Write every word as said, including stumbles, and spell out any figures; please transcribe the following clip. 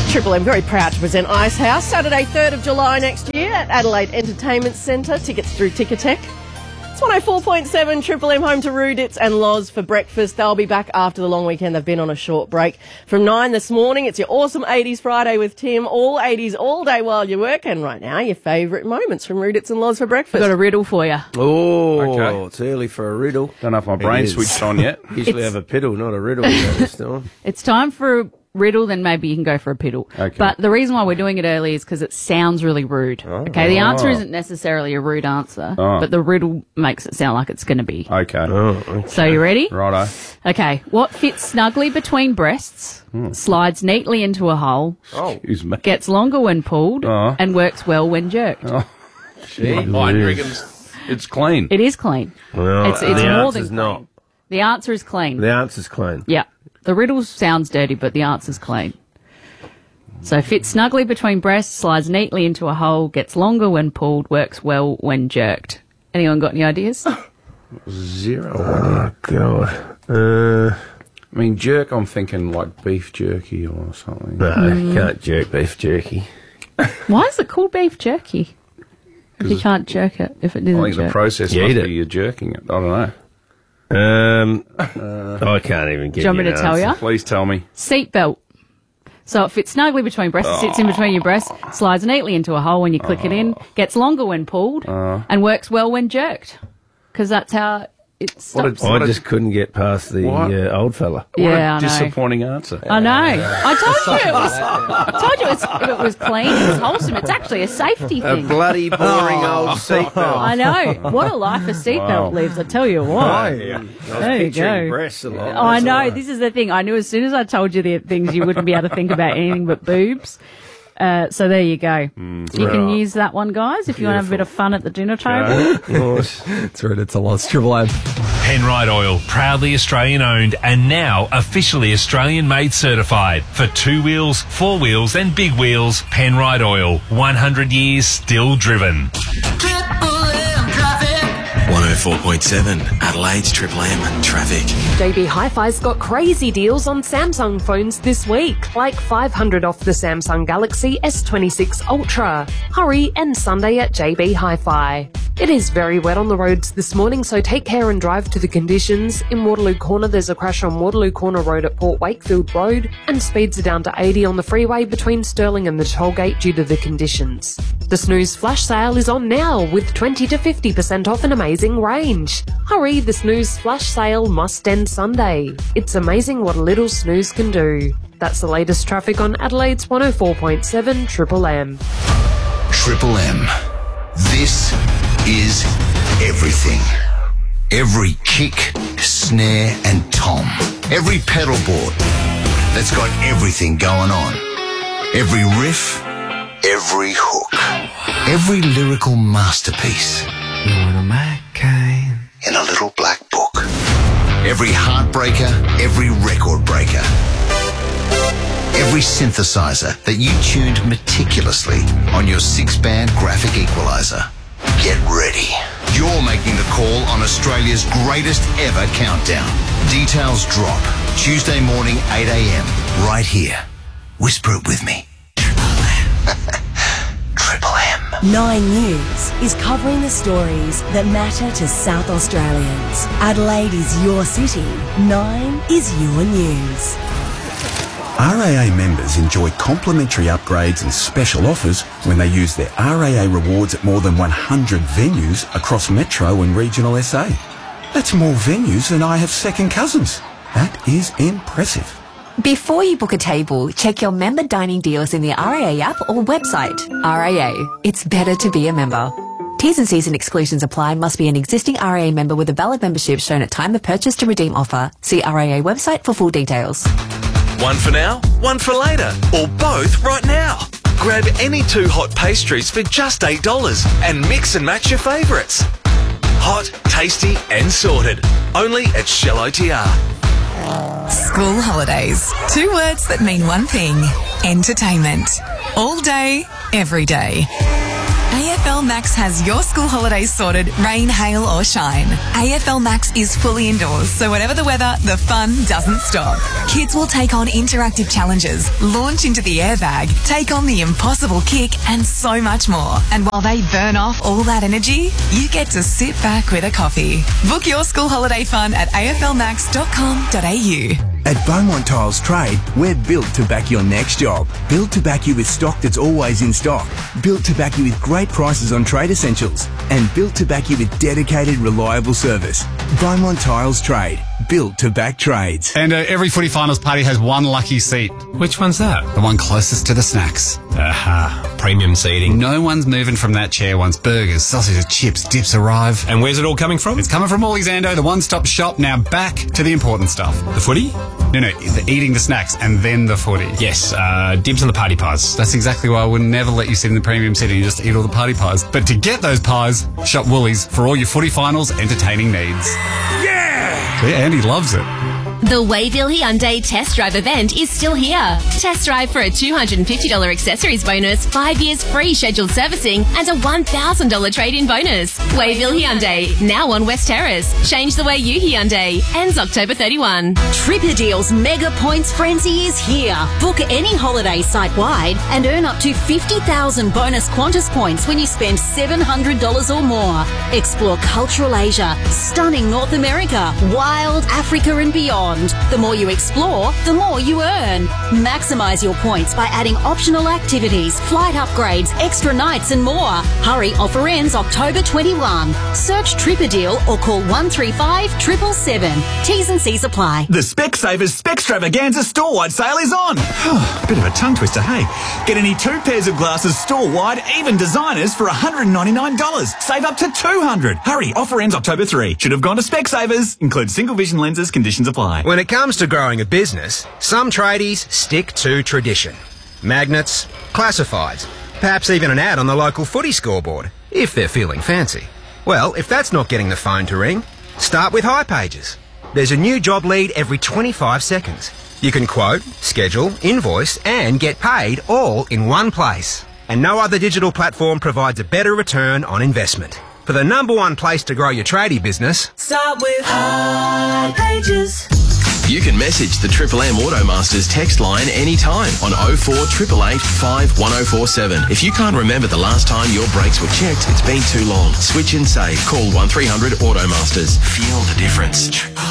Triple M very proud to present Icehouse Saturday third of July next year at Adelaide Entertainment Centre. Tickets through Ticketek. It's one oh four point seven Triple M, home to Rudits and Loz for breakfast. They'll be back after the long weekend. They've been on a short break from nine this morning. It's your awesome eighties Friday with Tim. All eighties all day while you work. And right now, your favourite moments from Rudits and Loz for breakfast. I've got a riddle for you. Oh, Okay. it's early for a riddle. Don't know if my brain is. switched on yet. Usually It's- have a piddle, not a riddle this time. It's time for a riddle, then maybe you can go for a piddle. Okay. But the reason why we're doing it early is because it sounds really rude. Okay, the answer isn't necessarily a rude answer, Oh. but the riddle makes it sound like it's going to be. Okay. Oh, okay. So you ready? Righto. Okay. What fits snugly between breasts, slides neatly into a hole, Excuse me. gets longer when pulled, Oh. and works well when jerked? Gee, I reckon it's clean. It is clean. Well, It's- it's the more answer's than not. The answer is clean. The answer's clean. Yeah. The riddle sounds dirty, but the answer's clean. So fits snugly between breasts, slides neatly into a hole, gets longer when pulled, works well when jerked. Anyone got any ideas? Zero. Oh, God. Uh, I mean, jerk, I'm thinking like beef jerky or something. no, Mm. you can't jerk beef jerky. Why is it called beef jerky? If you can't jerk it, if it I isn't think the jerk. process You must eat be it. you're jerking it. I don't know. Um, I can't even Do give you want me you to an tell answer. you? Please tell me. Seatbelt. So it fits snugly between breasts, it sits in between your breasts, slides neatly into a hole when you click it in, gets longer when pulled, and works well when jerked. Because that's how it What a- stops. I What a- just couldn't get past the What? uh, old fella. What Yeah, I a know. disappointing answer. I know. I told you it was. I told you it was, if it was clean, it was wholesome. It's actually a safety A thing. bloody boring old seatbelt. I know. What a life a seatbelt Wow. lives. I tell you what. Yeah. I was There you picturing go. breasts a lot. Oh, I That's know. all right. This is the thing. I knew as soon as I told you the things, you wouldn't be able to think about anything but boobs. Uh, so there you go. you can Right. use that one, guys, if you want to have a bit of fun at the dinner table. Nice. It's right, it's a Loz. Triple M. Penrite Oil, proudly Australian owned and now officially Australian made certified. For two wheels, four wheels and big wheels, Penrite Oil, one hundred years still driven. one oh four point seven Adelaide's Triple M traffic. J B Hi-Fi's got crazy deals on Samsung phones this week, like five hundred off the Samsung Galaxy S twenty-six Ultra. Hurry and Sunday at J B Hi-Fi. It is very wet on the roads this morning, so take care and drive to the conditions. In Waterloo Corner, there's a crash on Waterloo Corner Road at Port Wakefield Road, and speeds are down to eighty on the freeway between Stirling and the tollgate due to the conditions. The Snooze flash sale is on now with twenty to fifty percent off an amazing range. Hurry, the Snooze flash sale must end Sunday. It's amazing what a little snooze can do. That's the latest traffic on Adelaide's one oh four point seven Triple M. Triple M. This is everything. Every kick, snare and tom. Every pedal board that's got everything going on. Every riff, every hook. Every lyrical masterpiece. In a little black book. Every heartbreaker, every record breaker. Every synthesizer that you tuned meticulously on your six-band graphic equalizer. Get ready. You're making the call on Australia's greatest ever countdown. Details drop Tuesday morning, eight a.m. right here. Whisper it with me. Triple M. Nine News is covering the stories that matter to South Australians. Adelaide is your city. Nine is your news. R A A members enjoy complimentary upgrades and special offers when they use their R A A rewards at more than one hundred venues across Metro and regional S A. That's more venues than I have second cousins. That is impressive. Before you book a table, check your member dining deals in the R A A app or website. R A A, it's better to be a member. T's and C's and exclusions apply. Must be an existing R A A member with a valid membership shown at time of purchase to redeem offer. See R A A website for full details. One for now, one for later, or both right now. Grab any two hot pastries for just eight dollars and mix and match your favourites. Hot, tasty and sorted. Only at Shell O T R. School holidays. Two words that mean one thing. Entertainment. All day, every day. A F L L Max has your school holidays sorted, rain, hail or shine. A F L Max is fully indoors, so whatever the weather, the fun doesn't stop. Kids will take on interactive challenges, launch into the airbag, take on the impossible kick and so much more. And while they burn off all that energy, you get to sit back with a coffee. Book your school holiday fun at a f l max dot com dot a u. At Beaumont Tiles Trade, we're built to back your next job. Built to back you with stock that's always in stock. Built to back you with great prices on trade essentials. And built to back you with dedicated, reliable service. Beaumont Tiles Trade. Built to back trades. And uh, every footy finals party has one lucky seat. Which one's that? The one closest to the snacks. Aha, premium seating. No one's moving from that chair once burgers, sausages, chips, dips arrive. And where's it all coming from? It's coming from Woolies Ando, the one-stop shop. Now back to the important stuff. The footy? No, no, the eating the snacks and then the footy. Yes, uh, dibs on the party pies. That's exactly why I would never let you sit in the premium seating and just eat all the party pies. But to get those pies, shop Woolies for all your footy finals entertaining needs. Yeah! See, Andy loves it. The Wayville Hyundai Test Drive event is still here. Test drive for a two hundred fifty dollars accessories bonus, five years free scheduled servicing, and a one thousand dollars trade-in bonus. Wayville Hyundai, now on West Terrace. Change the way you Hyundai. Ends October thirty-first. Tripper Deals Mega Points Frenzy is here. Book any holiday site-wide and earn up to fifty thousand bonus Qantas points when you spend seven hundred dollars or more. Explore cultural Asia, stunning North America, wild Africa and beyond. The more you explore, the more you earn. Maximise your points by adding optional activities, flight upgrades, extra nights and more. Hurry, offer ends October twenty-first. Search Tripper Deal or call one three five, seven seven seven. T's and C's apply. The Specsavers Specstravaganza store-wide sale is on. Bit of a tongue twister, hey? Get any two pairs of glasses store-wide, even designers, for one hundred ninety-nine dollars. Save up to two hundred dollars. Hurry, offer ends October third. Should have gone to Specsavers. Includes single vision lenses, conditions apply. When it comes to growing a business, some tradies stick to tradition. Magnets, classifieds, perhaps even an ad on the local footy scoreboard, if they're feeling fancy. Well, if that's not getting the phone to ring, start with hipages. There's a new job lead every twenty-five seconds. You can quote, schedule, invoice and get paid all in one place. And no other digital platform provides a better return on investment. For the number one place to grow your tradie business, start with hipages. You can message the Triple M Automasters text line anytime on oh four eight eight eight, five one oh four seven. If you can't remember the last time your brakes were checked, it's been too long. Switch and save. Call one three hundred Automasters. Feel the difference.